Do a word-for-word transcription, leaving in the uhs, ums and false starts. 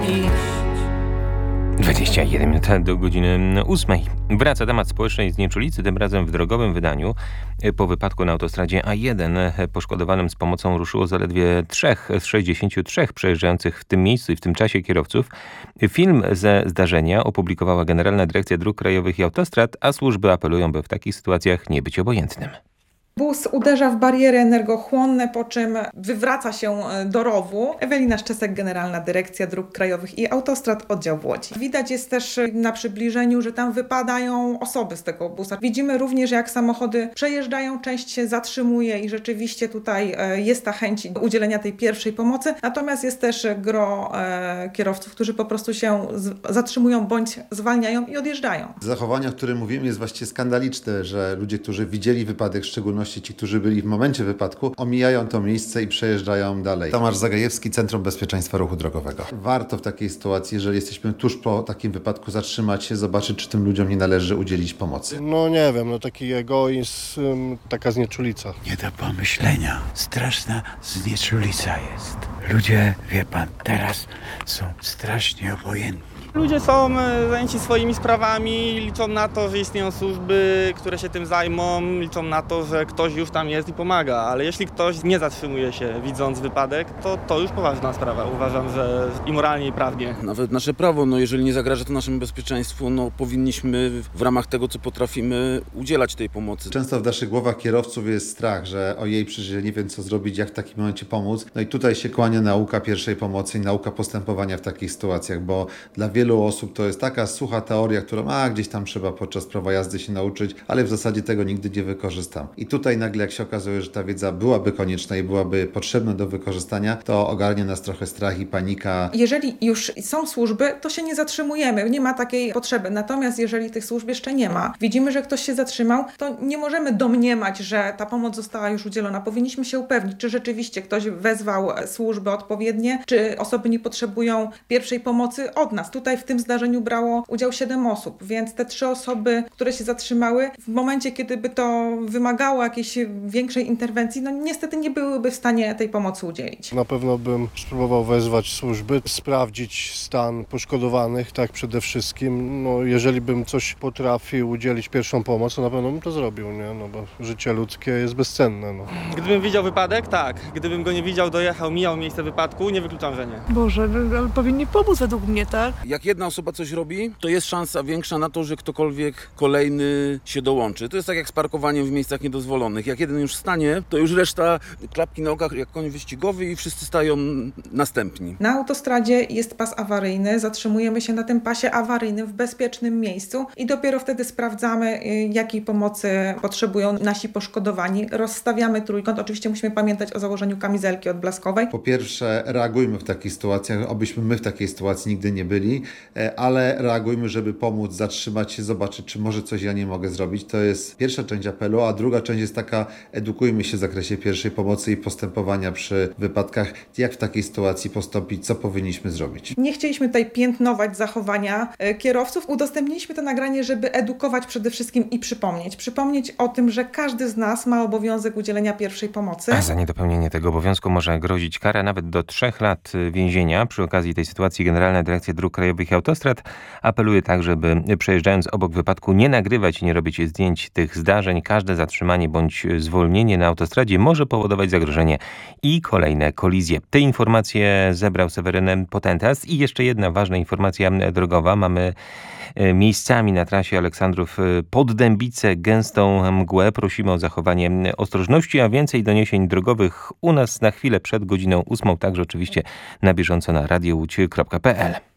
dwadzieścia jeden minut do godziny ósmej. Wraca temat społecznej znieczulicy, tym razem w drogowym wydaniu. Po wypadku na autostradzie A jeden poszkodowanym z pomocą ruszyło zaledwie trzech z sześćdziesięciu trzech przejeżdżających w tym miejscu i w tym czasie kierowców. Film ze zdarzenia opublikowała Generalna Dyrekcja Dróg Krajowych i Autostrad, a służby apelują, by w takich sytuacjach nie być obojętnym. Bus uderza w bariery energochłonne, po czym wywraca się do rowu. Ewelina Szczesek, Generalna Dyrekcja Dróg Krajowych i Autostrad, oddział w Łodzi. Widać jest też na przybliżeniu, że tam wypadają osoby z tego busa. Widzimy również, jak samochody przejeżdżają, część się zatrzymuje i rzeczywiście tutaj jest ta chęć udzielenia tej pierwszej pomocy. Natomiast jest też gro kierowców, którzy po prostu się zatrzymują bądź zwalniają i odjeżdżają. Zachowanie, o którym mówimy, jest właściwie skandaliczne, że ludzie, którzy widzieli wypadek, szczególnie ci, którzy byli w momencie wypadku, omijają to miejsce i przejeżdżają dalej. Tomasz Zagajewski, Centrum Bezpieczeństwa Ruchu Drogowego. Warto w takiej sytuacji, jeżeli jesteśmy tuż po takim wypadku, zatrzymać się, zobaczyć, czy tym ludziom nie należy udzielić pomocy. No nie wiem, no taki egoizm, taka znieczulica. Nie do pomyślenia. Straszna znieczulica jest. Ludzie, wie pan, teraz są strasznie obojętni. Ludzie są zajęci swoimi sprawami, liczą na to, że istnieją służby, które się tym zajmą, liczą na to, że ktoś już tam jest i pomaga, ale jeśli ktoś nie zatrzymuje się widząc wypadek, to to już poważna sprawa. Uważam, że i moralnie i prawnie. Nawet nasze prawo, no jeżeli nie zagraża to naszemu bezpieczeństwu, no powinniśmy w ramach tego, co potrafimy, udzielać tej pomocy. Często w naszych głowach kierowców jest strach, że ojej, przecież nie wiem, co zrobić, jak w takim momencie pomóc. No i tutaj się kłania nauka pierwszej pomocy i nauka postępowania w takich sytuacjach, bo dla wielu Wielu osób to jest taka sucha teoria, którą a, gdzieś tam trzeba podczas prawa jazdy się nauczyć, ale w zasadzie tego nigdy nie wykorzystam. I tutaj nagle, jak się okazuje, że ta wiedza byłaby konieczna i byłaby potrzebna do wykorzystania, to ogarnie nas trochę strach i panika. Jeżeli już są służby, to się nie zatrzymujemy, nie ma takiej potrzeby. Natomiast jeżeli tych służb jeszcze nie ma, widzimy, że ktoś się zatrzymał, to nie możemy domniemać, że ta pomoc została już udzielona. Powinniśmy się upewnić, czy rzeczywiście ktoś wezwał służby odpowiednie, czy osoby nie potrzebują pierwszej pomocy od nas. Tutaj w tym zdarzeniu brało udział siedem osób, więc te trzy osoby, które się zatrzymały, w momencie, kiedy by to wymagało jakiejś większej interwencji, no niestety nie byłyby w stanie tej pomocy udzielić. Na pewno bym spróbował wezwać służby, sprawdzić stan poszkodowanych, tak przede wszystkim. No, jeżeli bym coś potrafił udzielić pierwszą pomoc, to na pewno bym to zrobił, nie? No bo życie ludzkie jest bezcenne. No. Gdybym widział wypadek, tak. Gdybym go nie widział, dojechał, mijał miejsce wypadku, nie wykluczam, że nie. Boże, ale powinni pomóc według mnie, tak? Jak jedna osoba coś robi, to jest szansa większa na to, że ktokolwiek kolejny się dołączy. To jest tak jak z parkowaniem w miejscach niedozwolonych. Jak jeden już stanie, to już reszta klapki na okach jak koń wyścigowy i wszyscy stają następni. Na autostradzie jest pas awaryjny, zatrzymujemy się na tym pasie awaryjnym w bezpiecznym miejscu i dopiero wtedy sprawdzamy, jakiej pomocy potrzebują nasi poszkodowani. Rozstawiamy trójkąt. Oczywiście musimy pamiętać o założeniu kamizelki odblaskowej. Po pierwsze, reagujmy w takich sytuacjach, obyśmy my w takiej sytuacji nigdy nie byli, ale reagujmy, żeby pomóc, zatrzymać się, zobaczyć, czy może coś ja nie mogę zrobić. To jest pierwsza część apelu, a druga część jest taka, edukujmy się w zakresie pierwszej pomocy i postępowania przy wypadkach, jak w takiej sytuacji postąpić, co powinniśmy zrobić. Nie chcieliśmy tutaj piętnować zachowania kierowców. Udostępniliśmy to nagranie, żeby edukować przede wszystkim i przypomnieć. Przypomnieć o tym, że każdy z nas ma obowiązek udzielenia pierwszej pomocy. A za niedopełnienie tego obowiązku może grozić kara nawet do trzech lat więzienia. Przy okazji tej sytuacji Generalna Dyrekcja Dróg Krajowych i Autostrad apeluje tak, żeby przejeżdżając obok wypadku nie nagrywać i nie robić zdjęć tych zdarzeń. Każde zatrzymanie bądź zwolnienie na autostradzie może powodować zagrożenie i kolejne kolizje. Te informacje zebrał Seweryn Potentas i jeszcze jedna ważna informacja drogowa. Mamy miejscami na trasie Aleksandrów Poddębice gęstą mgłę. Prosimy o zachowanie ostrożności, a więcej doniesień drogowych u nas na chwilę przed godziną ósmą, także oczywiście na bieżąco na radio łódź kropka p l.